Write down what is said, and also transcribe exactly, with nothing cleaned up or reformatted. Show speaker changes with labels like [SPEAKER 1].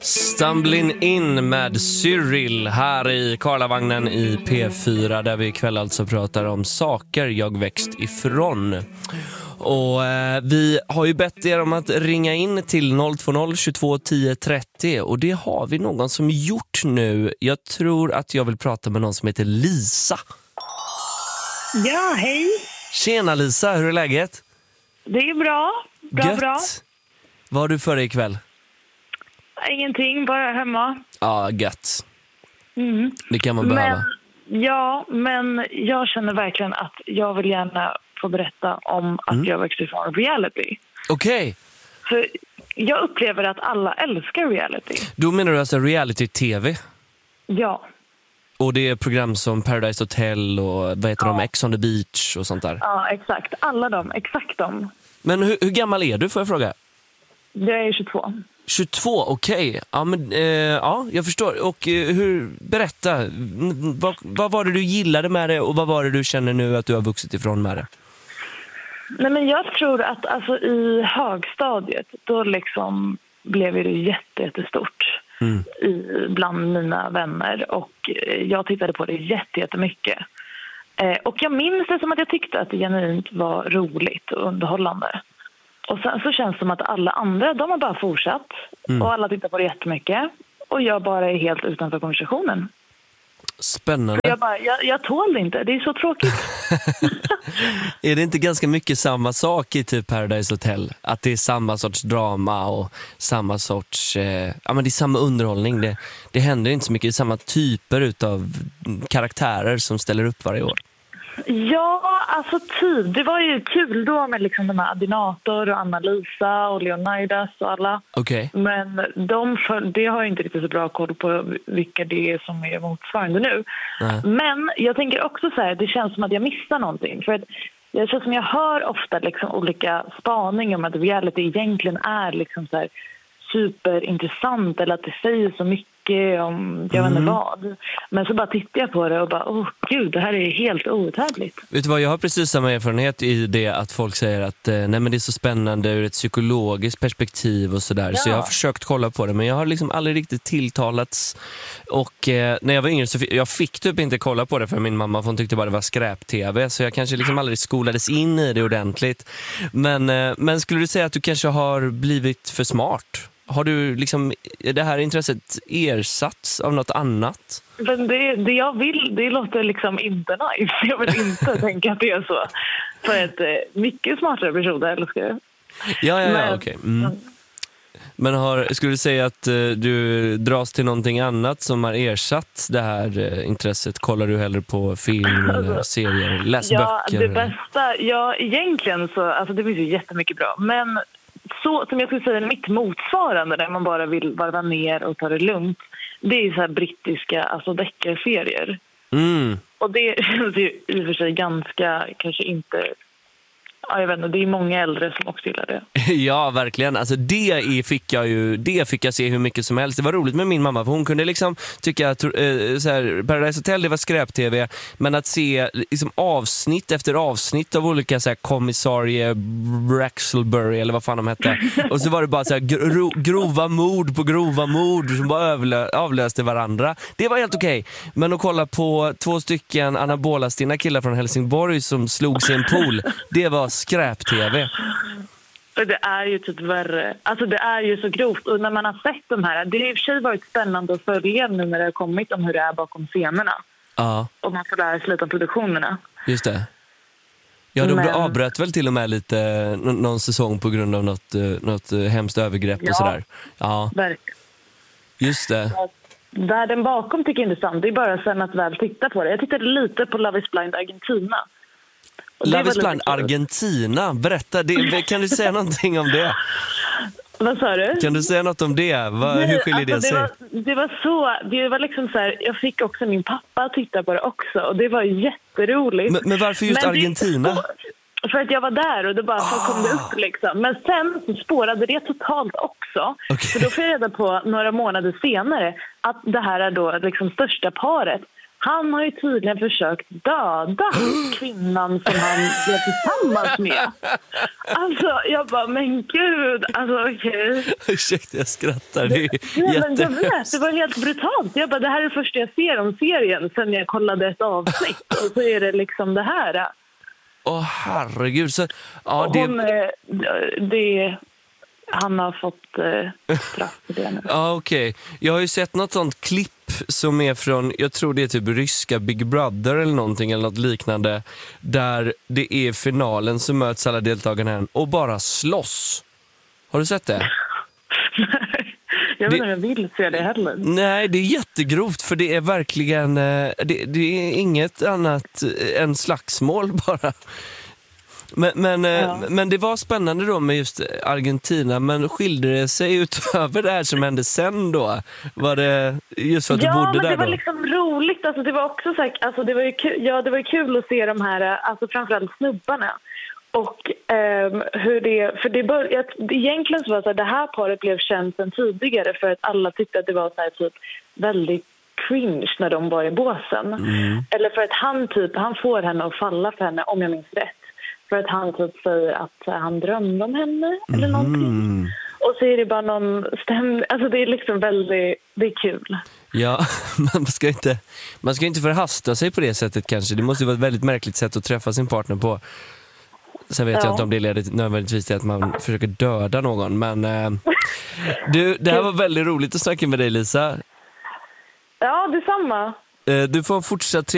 [SPEAKER 1] Stumbling in med Cyril här i Karlavagnen i P fyra, där vi ikväll alltså pratar om saker jag växt ifrån. Och eh, vi har ju bett er om att ringa in till noll två noll tjugotvå tio trettio, och det har vi någon som gjort nu. Jag tror att jag vill prata med någon som heter Lisa.
[SPEAKER 2] Ja, hej.
[SPEAKER 1] Tjena Lisa, hur är läget?
[SPEAKER 2] Det är bra. Bra,
[SPEAKER 1] Gött.
[SPEAKER 2] bra.
[SPEAKER 1] Vad har du för dig ikväll?
[SPEAKER 2] Ingenting, bara hemma.
[SPEAKER 1] Ja, gött.
[SPEAKER 2] Mm.
[SPEAKER 1] Det kan man behöva.
[SPEAKER 2] Men, ja, men jag känner verkligen att jag vill gärna få berätta om att
[SPEAKER 1] Mm.
[SPEAKER 2] jag växte ifrån reality.
[SPEAKER 1] Okej. Okay.
[SPEAKER 2] För jag upplever att alla älskar reality.
[SPEAKER 1] Då menar du alltså reality-tv?
[SPEAKER 2] Ja.
[SPEAKER 1] Och det är program som Paradise Hotel och vad heter
[SPEAKER 2] Ja.
[SPEAKER 1] de, Ex on the Beach och sånt där?
[SPEAKER 2] Ja, exakt. Alla de, exakt de.
[SPEAKER 1] Men hur, hur gammal är du, får jag fråga?
[SPEAKER 2] Jag är tjugotvå.
[SPEAKER 1] tjugotvå, okej. Okay. Ja, men, eh, ja, jag förstår. Och eh, hur, berätta, n- vad, vad var det du gillade med det och vad var det du känner nu att du har vuxit ifrån med det?
[SPEAKER 2] Nej, men jag tror att alltså, i högstadiet, då liksom blev det jätte, jättestort
[SPEAKER 1] Mm.
[SPEAKER 2] i, bland mina vänner. Och eh, jag tittade på det jätte, jättemycket. Eh, och jag minns det som att jag tyckte att det genuint var roligt och underhållande. Och sen så känns det som att alla andra, de har bara fortsatt.
[SPEAKER 1] Mm.
[SPEAKER 2] Och alla tittar på det jättemycket. Och jag bara är helt utanför konversationen.
[SPEAKER 1] Spännande.
[SPEAKER 2] Jag, bara, jag, jag tål det inte, det är så tråkigt.
[SPEAKER 1] Är det inte ganska mycket samma sak i typ Paradise Hotel? Att det är samma sorts drama och samma sorts... Eh, ja, men det är samma underhållning. Det, det händer inte så mycket. Det är samma typer utav karaktärer som ställer upp varje år.
[SPEAKER 2] Ja, alltså typ. Det var ju kul då med liksom de här Adinator och Anna-Lisa och Leonidas och alla.
[SPEAKER 1] Okej. Okay.
[SPEAKER 2] Men de för, det har jag inte riktigt så bra koll på vilka det är som är motsvarande nu.
[SPEAKER 1] Nej.
[SPEAKER 2] Men jag tänker också så här, det känns som att jag missar någonting. För att jag känns som jag hör ofta liksom olika spaningar om att reality egentligen är liksom så här superintressant, eller att det säger så mycket om jag vet inte vad. Men så bara tittar jag på det och bara, åh gud, det här är helt outhärdligt.
[SPEAKER 1] Vet du vad, jag har precis samma erfarenhet i det att folk säger att eh, nej, men det är så spännande ur ett psykologiskt perspektiv och sådär.
[SPEAKER 2] Ja.
[SPEAKER 1] Så jag har försökt kolla på det, men jag har liksom aldrig riktigt tilltalats. Och eh, när jag var yngre så fick, jag fick typ inte kolla på det för min mamma, för hon tyckte bara det var skräp-tv. Så jag kanske liksom aldrig skolades in i det ordentligt. Men, eh, men skulle du säga att du kanske har blivit för smart? Har du liksom det här intresset ersatts av något annat?
[SPEAKER 2] Men det, det jag vill, det låter liksom inte nice. Jag vill inte tänka att det är så. För ett eh, mycket smartare personer älskar jag.
[SPEAKER 1] Ja, ja, ja,
[SPEAKER 2] Men-
[SPEAKER 1] okej. Mm. Men har, skulle du säga att eh, du dras till någonting annat som har ersatt det här eh, intresset? Kollar du hellre på film eller serier, läs
[SPEAKER 2] Ja,
[SPEAKER 1] böcker?
[SPEAKER 2] det
[SPEAKER 1] eller?
[SPEAKER 2] bästa, ja egentligen så, alltså det finns ju jättemycket bra. Men så som jag skulle säga, mitt motsvarande där man bara vill varva ner och ta det lugnt, det är så här brittiska, alltså deckarserier.
[SPEAKER 1] Mm.
[SPEAKER 2] Och det känns ju i och för sig ganska, kanske inte, ja jag vet inte, det är många äldre som också gillar det.
[SPEAKER 1] Ja, verkligen. Alltså det i fick jag ju det fick jag se hur mycket som helst. Det var roligt med min mamma, för hon kunde liksom tycka att eh, så här, Paradise Hotel det var skräp-tv, men att se liksom avsnitt efter avsnitt av olika så här kommissarie Braxelbury eller vad fan de hette. Och så var det bara så här gro, grova mord på grova mord som bara överlö, avlöste varandra. Det var helt okej. Men att kolla på två stycken anabolastinna killar från Helsingborg som slog sig i en pool, det var skräp-tv.
[SPEAKER 2] För det är ju typ värre. Alltså det är ju så grovt. Och när man har sett de här, det har i och för sig varit spännande att följa nu när det har kommit om hur det är bakom scenerna.
[SPEAKER 1] Ja,
[SPEAKER 2] Och man får lära sig lite om produktionerna.
[SPEAKER 1] just det. Ja, de
[SPEAKER 2] Men-
[SPEAKER 1] avbröt väl till och med lite n- någon säsong på grund av något, eh, något eh, hemskt övergrepp
[SPEAKER 2] Ja.
[SPEAKER 1] och sådär. Ja,
[SPEAKER 2] Verkligen.
[SPEAKER 1] just det.
[SPEAKER 2] Världen bakom tycker jag är intressant. Det är bara sen att väl titta på det. Jag tittade lite på Love is blind Argentina. Och det
[SPEAKER 1] Love
[SPEAKER 2] var
[SPEAKER 1] is
[SPEAKER 2] lite
[SPEAKER 1] blind
[SPEAKER 2] kul.
[SPEAKER 1] Argentina. Berätta, det, kan du säga någonting om det?
[SPEAKER 2] Vad sa du?
[SPEAKER 1] Kan du säga något om det? Va, hur skiljer det
[SPEAKER 2] alltså,
[SPEAKER 1] sig?
[SPEAKER 2] det, var, det var så, det var liksom så här, jag fick också min pappa att titta på det också. Och det var jätteroligt.
[SPEAKER 1] Men, men varför just
[SPEAKER 2] Men det-
[SPEAKER 1] Argentina?
[SPEAKER 2] För att jag var där och det bara så kom det upp liksom. Men sen så spårade det totalt också.
[SPEAKER 1] Okej.
[SPEAKER 2] För då fick jag reda på några månader senare att det här är då liksom största paret Han har ju tydligen försökt döda kvinnan som han blev tillsammans med. Alltså, jag bara, men gud, alltså okej. Okay.
[SPEAKER 1] Ursäkta, jag skrattar. Det är
[SPEAKER 2] ja,
[SPEAKER 1] jätte...
[SPEAKER 2] men jag vet, det var helt brutalt. Jag bara, det här är det första jag ser om serien sen jag kollade ett avsnitt. Och så är det liksom det här.
[SPEAKER 1] Åh, oh, herregud. Så, ja, det...
[SPEAKER 2] Hon, det... Han har fått eh, straff för det nu.
[SPEAKER 1] Ja, okej. Okay. Jag har ju sett något sånt klipp som är från, jag tror det är typ ryska Big Brother eller någonting eller något liknande, där det är finalen som möts alla deltagarna här och bara slåss. Har du sett det?
[SPEAKER 2] Nej, jag vet inte om jag vill se det heller.
[SPEAKER 1] Nej, det är jättegrovt för det är verkligen, det, det är inget annat än slagsmål bara. Men, men, ja. men det var spännande då med just Argentina, men skilde det sig utöver det här som hände sen då? Var det just för att
[SPEAKER 2] ja,
[SPEAKER 1] du bodde där då?
[SPEAKER 2] Ja,
[SPEAKER 1] men
[SPEAKER 2] det var liksom roligt. Alltså, det var också så här, alltså, det var ju kul, ja, det var ju kul att se de här, alltså framförallt snubbarna. Och um, hur det, för det började, egentligen så var det så här, det här paret blev känt sedan tidigare för att alla tyckte att det var så här, typ väldigt cringe när de var i båsen. Mm. Eller för att han typ, han får henne att falla för henne, om jag minns rätt. För att han typ säger att här, han drömde om henne eller
[SPEAKER 1] mm.
[SPEAKER 2] någonting. Och så är det bara någon stämning. Alltså det är liksom väldigt, det är kul.
[SPEAKER 1] Ja, man ska inte, man ska inte förhasta sig på det sättet kanske. Det måste ju vara ett väldigt märkligt sätt att träffa sin partner på. Sen vet ja. jag inte om det leder nödvändigtvis till att man försöker döda någon. Men äh, du, det här var väldigt roligt att snacka med dig, Lisa.
[SPEAKER 2] Ja, detsamma.
[SPEAKER 1] Äh, du får fortsätta